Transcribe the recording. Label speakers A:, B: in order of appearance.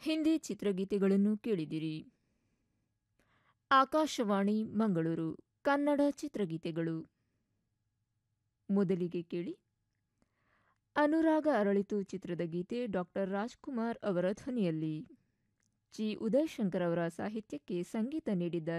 A: ಹಿಂದಿ ಚಿತ್ರಗೀತೆಗಳನ್ನು ಕೇಳಿದಿರಿ. ಆಕಾಶವಾಣಿ ಮಂಗಳೂರು ಕನ್ನಡ ಚಿತ್ರಗೀತೆಗಳು. ಮೊದಲಿಗೆ ಕೇಳಿ ಅನುರಾಗ ಅರಳಿತು ಚಿತ್ರದ ಗೀತೆ ಡಾಕ್ಟರ್ ರಾಜ್ಕುಮಾರ್ ಅವರ ಧ್ವನಿಯಲ್ಲಿ. ಜಿ ಉದಯಶಂಕರ್ ಅವರ ಸಾಹಿತ್ಯಕ್ಕೆ ಸಂಗೀತ ನೀಡಿದ್ದಾರೆ